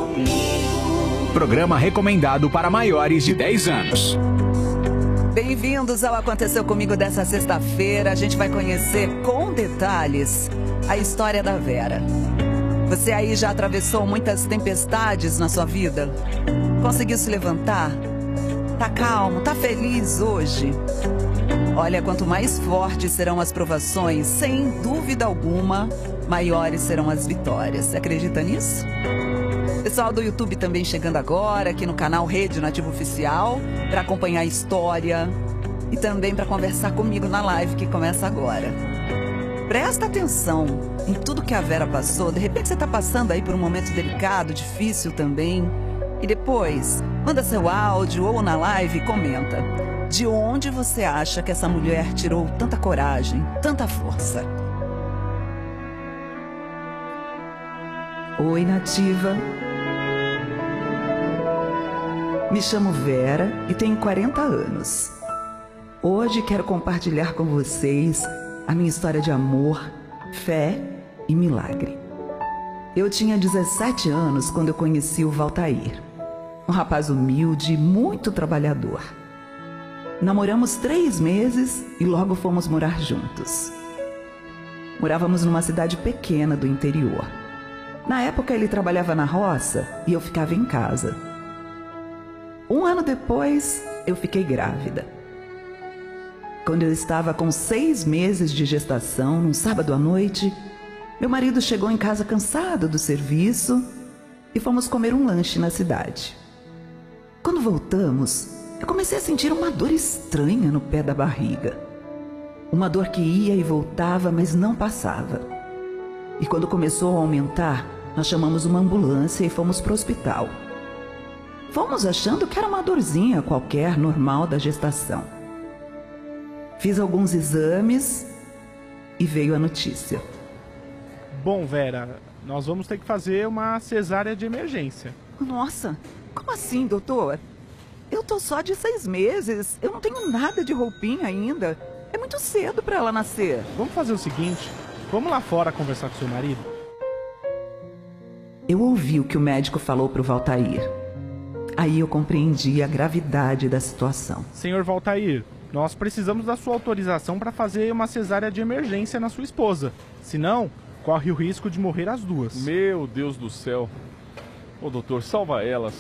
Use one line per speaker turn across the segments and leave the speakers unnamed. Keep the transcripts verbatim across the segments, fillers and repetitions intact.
Programa recomendado para maiores de dez anos.
Bem-vindos ao Aconteceu Comigo dessa sexta-feira. A gente vai conhecer com detalhes a história da Vera. Você aí já atravessou muitas tempestades na sua vida? Conseguiu se levantar? Tá calmo? Tá feliz hoje? Olha, quanto mais fortes serão as provações, sem dúvida alguma, maiores serão as vitórias. Você acredita nisso? Pessoal do YouTube também chegando agora, aqui no canal Rede Nativa Oficial, para acompanhar a história e também para conversar comigo na live que começa agora. Presta atenção em tudo que a Vera passou. De repente você está passando aí por um momento delicado, difícil também. E depois, manda seu áudio ou na live e comenta. De onde você acha que essa mulher tirou tanta coragem, tanta força? Oi, Nativa. Me chamo Vera e tenho quarenta anos. Hoje quero compartilhar com vocês a minha história de amor, fé e milagre. Eu tinha dezessete anos quando eu conheci o Valtair, um rapaz humilde e muito trabalhador. Namoramos três meses e logo fomos morar juntos. Morávamos numa cidade pequena do interior. Na época ele trabalhava na roça e eu ficava em casa. Um ano depois, eu fiquei grávida. Quando eu estava com seis meses de gestação, num sábado à noite, meu marido chegou em casa cansado do serviço e fomos comer um lanche na cidade. Quando voltamos, eu comecei a sentir uma dor estranha no pé da barriga. Uma dor que ia e voltava, mas não passava. E quando começou a aumentar, nós chamamos uma ambulância e fomos para o hospital. Fomos achando que era uma dorzinha qualquer, normal da gestação. Fiz alguns exames e veio a notícia.
Bom, Vera, nós vamos ter que fazer uma cesárea de emergência.
Nossa, como assim, doutor? Eu tô só de seis meses, eu não tenho nada de roupinha ainda. É muito cedo para ela nascer.
Vamos fazer o seguinte, vamos lá fora conversar com seu marido?
Eu ouvi o que o médico falou pro Valtair. Aí eu compreendi a gravidade da situação.
Senhor Valtair, nós precisamos da sua autorização para fazer uma cesárea de emergência na sua esposa. Senão, corre o risco de morrer as duas.
Meu Deus do céu. Ô, doutor, salva elas.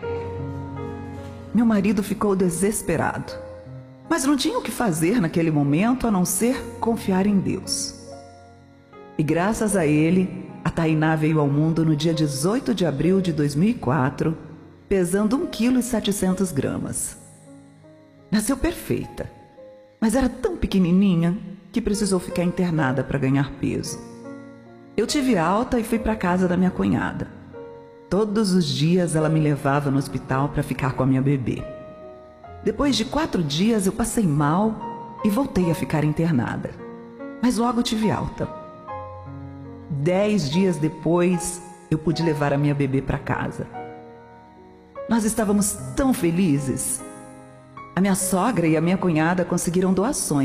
Meu marido ficou desesperado. Mas não tinha o que fazer naquele momento a não ser confiar em Deus. E graças a ele, a Tainá veio ao mundo no dia dezoito de abril de dois mil e quatro, pesando um quilo e setecentas gramas. Nasceu perfeita, mas era tão pequenininha que precisou ficar internada para ganhar peso. Eu tive alta e fui para a casa da minha cunhada. Todos os dias ela me levava no hospital para ficar com a minha bebê. Depois de quatro dias eu passei mal e voltei a ficar internada, mas logo tive alta. Dez dias depois eu pude levar a minha bebê para casa. Nós estávamos tão felizes. A minha sogra e a minha cunhada conseguiram doações